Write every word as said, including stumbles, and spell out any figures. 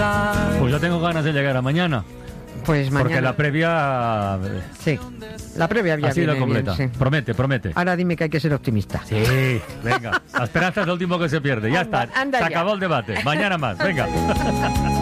Pues yo tengo ganas de llegar a mañana. Pues mañana. Porque la previa... Sí, la previa había ha sido viene completa. bien, sí. Promete, promete. Ahora dime que hay que ser optimista. Sí, venga. La esperanza es lo último que se pierde. Ya Anda, está. anda se ya. acabó el debate. Mañana más. Venga.